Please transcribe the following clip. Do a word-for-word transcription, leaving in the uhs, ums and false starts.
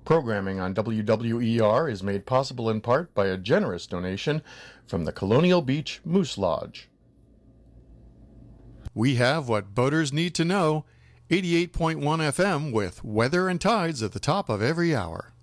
Programming on W W E R is made possible in part by a generous donation from the Colonial Beach Moose Lodge. We have what boaters need to know. eighty-eight point one F M with weather and tides at the top of every hour.